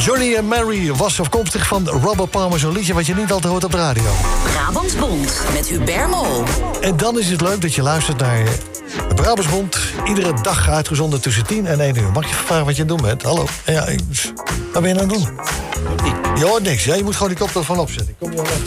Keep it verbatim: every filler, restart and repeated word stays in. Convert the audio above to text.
Johnny and Mary was afkomstig van Robert Palmer, zo'n liedje wat je niet altijd hoort op de radio. Brabantsbond met Hubert Mol. En dan is het leuk dat je luistert naar de Brabantsbond. Iedere dag uitgezonden tussen tien en één uur. Mag je vragen wat je aan het doen bent? Hallo? Ja, ik- wat ben je aan het doen? Je hoort niks. Ja, je moet gewoon die koptelefoon opzetten. Kom je